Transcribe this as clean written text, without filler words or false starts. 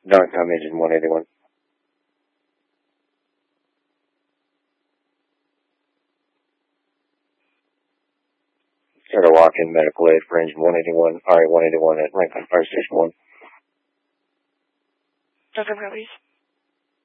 Non-com engine 181. Got a walk-in medical aid for engine 181, RA 181 at Rankin Fire Station 1. Okay, please.